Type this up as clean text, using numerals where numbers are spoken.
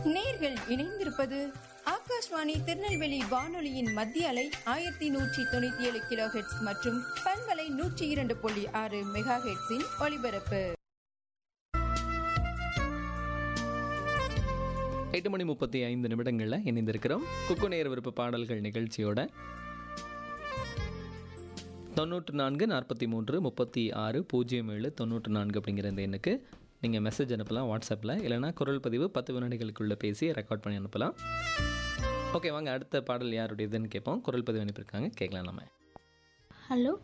நேர்கள் இணைந்திருப்பது ஆகாஷ்வாணி திருநெல்வேலி வானொலியின் மத்திய அலை 1197 கிலோ ஹெர்ட்ஸ் மற்றும் பண்பலை 102.6 மெகா ஹெர்ட்ஸின் ஒலிபரப்பு. 8:35 இணைந்திருக்கிறோம். குக்கு நேர விருப்ப பாடல்கள் நிகழ்ச்சியோட 94 43 36 07 94 அப்படிங்கிற இந்த எண்ணுக்கு நீங்கள் மெசேஜ் அனுப்பலாம் வாட்ஸ்அப்பில், இல்லைனா குரல் பதிவு 10 வினாடிகளுக்குள்ளே பேசி ரெக்கார்ட் பண்ணி அனுப்பலாம். ஓகே, வாங்க அடுத்த பாடல் யாருடையதுன்னு கேட்போம். குரல் பதிவு அனுப்பியிருக்காங்க, கேட்கலாம் நம்ம. ஹலோ,